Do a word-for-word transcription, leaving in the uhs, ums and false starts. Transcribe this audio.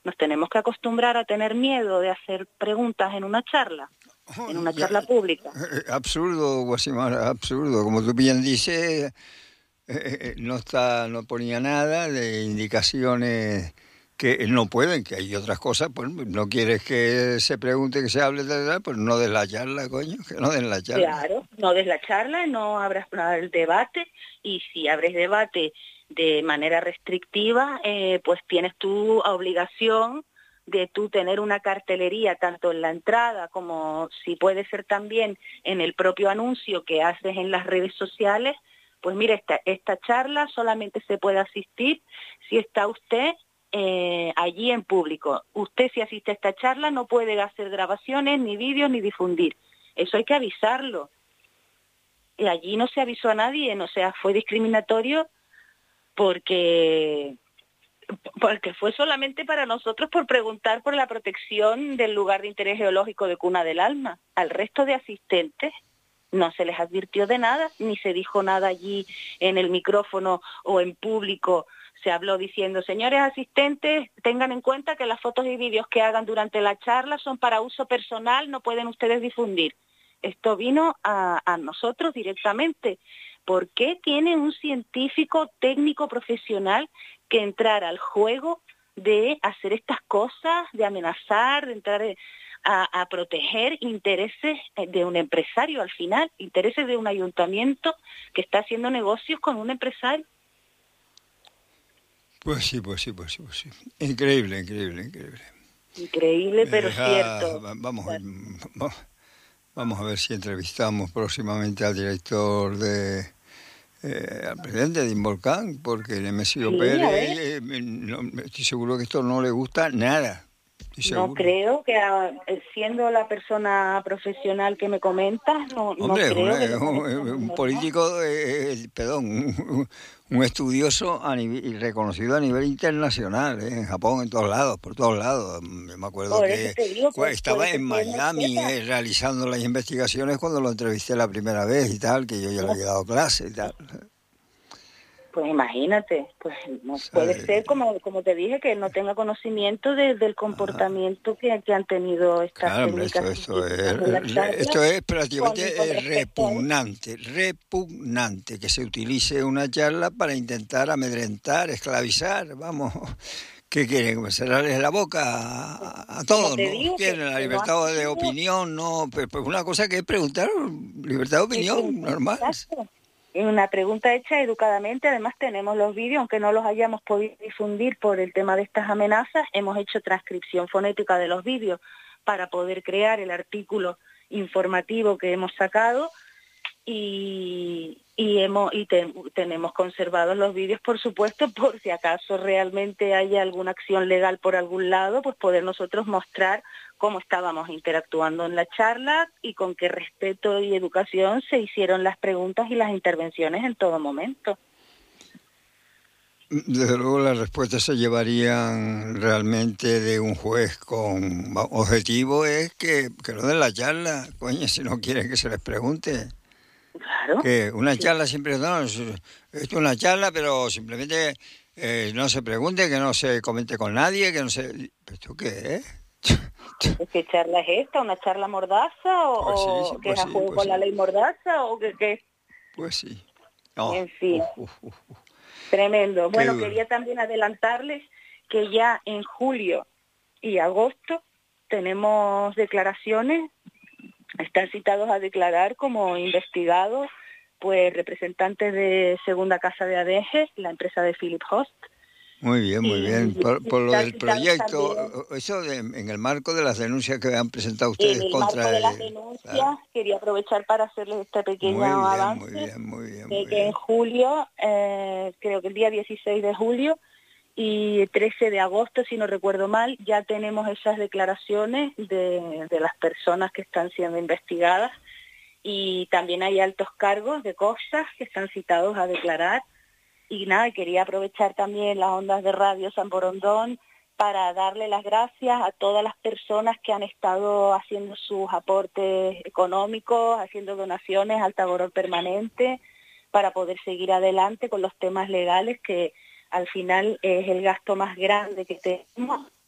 Nos tenemos que acostumbrar a tener miedo de hacer preguntas en una charla, en una charla pública. Absurdo, Guasimara, absurdo. Como tú bien dices, eh, no está, no ponía nada de indicaciones que no pueden, que hay otras cosas, pues no quieres que se pregunte, que se hable, tal, tal, pues no des la charla, coño, que no des la charla. Claro, no des la charla, no abras el debate, y si abres debate de manera restrictiva, eh, pues tienes tu obligación de tú tener una cartelería tanto en la entrada como si puede ser también en el propio anuncio que haces en las redes sociales. Pues mire, esta, esta charla solamente se puede asistir si está usted eh, allí en público. Usted, si asiste a esta charla, no puede hacer grabaciones, ni vídeos, ni difundir. Eso hay que avisarlo. Y allí no se avisó a nadie, o sea, fue discriminatorio porque, porque fue solamente para nosotros por preguntar por la protección del lugar de interés geológico de Cuna del Alma. Al resto de asistentes no se les advirtió de nada, ni se dijo nada allí en el micrófono o en público. Se habló diciendo, señores asistentes, tengan en cuenta que las fotos y vídeos que hagan durante la charla son para uso personal, no pueden ustedes difundir. Esto vino a, a nosotros directamente. ¿Por qué tiene un científico técnico profesional que entrar al juego de hacer estas cosas, de amenazar, de entrar a, a proteger intereses de un empresario al final, intereses de un ayuntamiento que está haciendo negocios con un empresario? Pues sí, pues sí, pues sí, pues sí. Increíble, increíble, increíble. Increíble, pero Deja, cierto. Vamos, vamos, vamos a ver si entrevistamos próximamente al director de... Eh, al presidente de Involcán, porque el Nemesio Sí, Pérez, eh, no, estoy seguro que esto no le gusta nada. No creo que, a, siendo la persona profesional que me comentas, no, Hombre, no creo una, que... un, un político, eh, perdón, un, un estudioso a nivel, y reconocido a nivel internacional, eh, en Japón, en todos lados, por todos lados. Yo me acuerdo por que digo, pues, estaba en Miami eh, realizando las investigaciones cuando lo entrevisté la primera vez y tal, que yo ya le había dado clase y tal. Pues imagínate, pues no puede ¿Sabes? ser, como como te dije, que no tenga conocimiento de, del comportamiento ah. que, que han tenido estas claro, técnicas. Hombre, esto, esto, es, charla, esto es prácticamente con, con repugnante, repugnante que se utilice una charla para intentar amedrentar, esclavizar, vamos... ¿Qué quieren? ¿Cerrarles la boca a, a todos? ¿No? Tienen la libertad de opinión, no, pero, pero una cosa que es preguntar, libertad de opinión, normal. Exacto. Una pregunta hecha educadamente. Además tenemos los vídeos, aunque no los hayamos podido difundir por el tema de estas amenazas, hemos hecho transcripción fonética de los vídeos para poder crear el artículo informativo que hemos sacado y, y, hemos, y te, tenemos conservados los vídeos, por supuesto, por si acaso realmente haya alguna acción legal por algún lado, pues poder nosotros mostrar cómo estábamos interactuando en la charla y con qué respeto y educación se hicieron las preguntas y las intervenciones en todo momento. Desde luego las respuestas se llevarían realmente de un juez con objetivo es que, que no den la charla, coño, si no quieren que se les pregunte. Claro. Que una sí. charla siempre, no, esto es una charla, pero simplemente eh, no se pregunte, que no se comente con nadie, que no se... ¿Esto qué es? ¿Qué charla es esta? ¿Una charla mordaza? ¿O, pues sí, sí, o que pues es a sí, juego pues con sí. la ley mordaza? ¿O qué? qué? Pues sí. Oh, en fin. Uh, uh, uh, uh. Tremendo. Qué Bueno, duro. quería también adelantarles que ya en julio y agosto tenemos declaraciones, están citados a declarar como investigados pues representantes de Segunda Casa de Adeje, la empresa de Philip Host. Muy bien, muy y, bien. Por, por lo del proyecto, también, eso de, en el marco de las denuncias que han presentado ustedes en el contra marco de las el... denuncias, Claro. quería aprovechar para hacerles este pequeño Muy bien, avance muy bien, muy bien, de muy que bien. en julio, eh, creo que el día dieciséis de julio y trece de agosto, si no recuerdo mal, ya tenemos esas declaraciones de, de las personas que están siendo investigadas, y también hay altos cargos de cosas que están citados a declarar. Y nada, quería aprovechar también las ondas de Radio San Borondón para darle las gracias a todas las personas que han estado haciendo sus aportes económicos, haciendo donaciones al Taborón Permanente, para poder seguir adelante con los temas legales, que al final es el gasto más grande que tenemos,